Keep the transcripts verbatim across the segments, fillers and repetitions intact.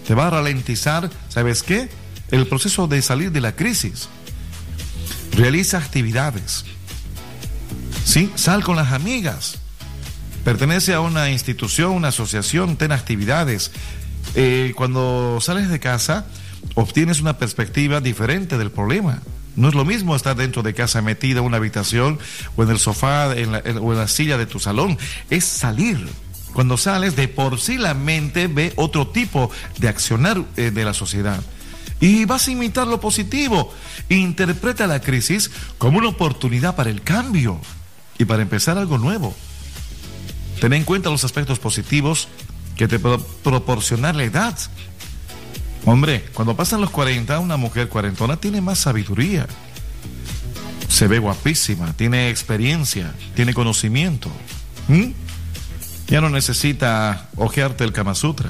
te va a ralentizar, ¿sabes qué? El proceso de salir de la crisis. Realiza actividades. ¿Sí? Sal con las amigas. Pertenece a una institución, una asociación, ten actividades. Eh, cuando sales de casa, obtienes una perspectiva diferente del problema. No es lo mismo estar dentro de casa metida en una habitación o en el sofá en la, en, o en la silla de tu salón. Es salir. Cuando sales, de por sí la mente ve otro tipo de accionar eh, de la sociedad. Y vas a imitar lo positivo. Interpreta la crisis como una oportunidad para el cambio y para empezar algo nuevo. Ten en cuenta los aspectos positivos que te pro proporciona la edad. Hombre, cuando pasan los cuarenta, una mujer cuarentona tiene más sabiduría. Se ve guapísima, tiene experiencia, tiene conocimiento. ¿Mm? Ya no necesita hojearte el Kama Sutra.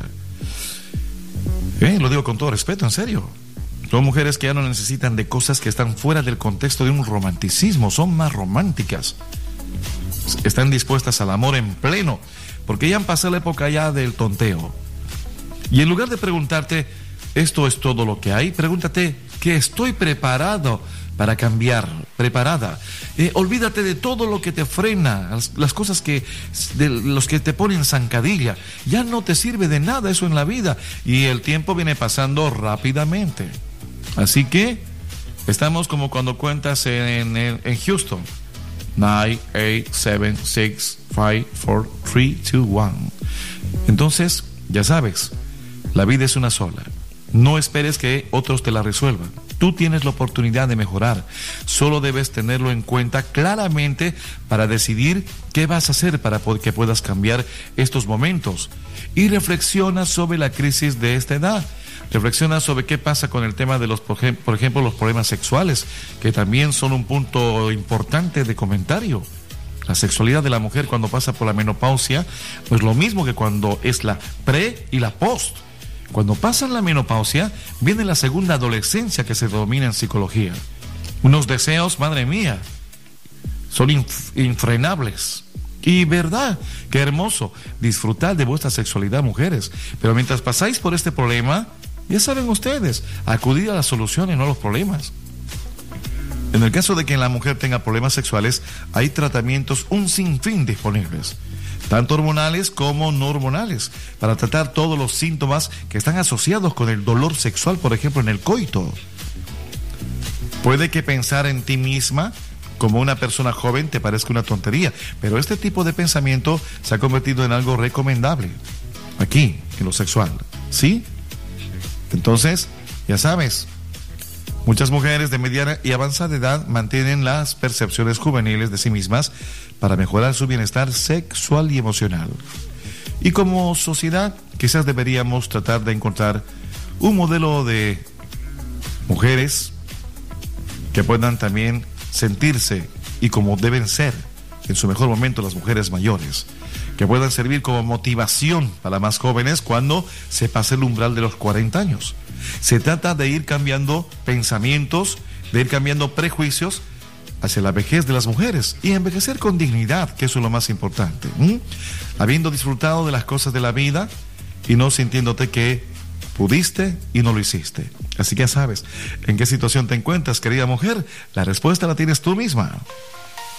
¿Eh? Lo digo con todo respeto, en serio. Son mujeres que ya no necesitan de cosas que están fuera del contexto de un romanticismo, son más románticas. Están dispuestas al amor en pleno, porque ya han pasado la época ya del tonteo. Y en lugar de preguntarte, ¿esto es todo lo que hay?, pregúntate, ¿qué estoy preparado para cambiar? Preparada. Eh, olvídate de todo lo que te frena, las, las cosas que, de los que te ponen zancadilla. Ya no te sirve de nada eso en la vida, y el tiempo viene pasando rápidamente. Así que estamos como cuando cuentas en, en, en Houston. nueve, ocho, siete, seis, cinco, cuatro, tres, dos, uno. Entonces, ya sabes, la vida es una sola. No esperes que otros te la resuelvan. Tú tienes la oportunidad de mejorar. Solo debes tenerlo en cuenta claramente para decidir qué vas a hacer para que puedas cambiar estos momentos. Y reflexiona sobre la crisis de esta edad. Reflexiona sobre qué pasa con el tema de los, por ejemplo, los problemas sexuales, que también son un punto importante de comentario. La sexualidad de la mujer cuando pasa por la menopausia, pues lo mismo que cuando es la pre y la post. Cuando pasan la menopausia, viene la segunda adolescencia que se domina en psicología. Unos deseos, madre mía, son inf infrenables. Y verdad, qué hermoso, disfrutar de vuestra sexualidad, mujeres. Pero mientras pasáis por este problema, ya saben ustedes, acudir a las soluciones, no a los problemas. En el caso de que la mujer tenga problemas sexuales, hay tratamientos un sinfín disponibles, tanto hormonales como no hormonales, para tratar todos los síntomas que están asociados con el dolor sexual, por ejemplo, en el coito. Puede que pensar en ti misma como una persona joven te parezca una tontería, pero este tipo de pensamiento se ha convertido en algo recomendable aquí, en lo sexual, ¿sí? Entonces, ya sabes, muchas mujeres de mediana y avanzada edad mantienen las percepciones juveniles de sí mismas para mejorar su bienestar sexual y emocional. Y como sociedad, quizás deberíamos tratar de encontrar un modelo de mujeres que puedan también sentirse y como deben ser en su mejor momento las mujeres mayores, que puedan servir como motivación para más jóvenes cuando se pase el umbral de los cuarenta años. Se trata de ir cambiando pensamientos, de ir cambiando prejuicios hacia la vejez de las mujeres y envejecer con dignidad, que eso es lo más importante. ¿Mm? Habiendo disfrutado de las cosas de la vida y no sintiéndote que pudiste y no lo hiciste. Así que ya sabes en qué situación te encuentras, querida mujer. La respuesta la tienes tú misma.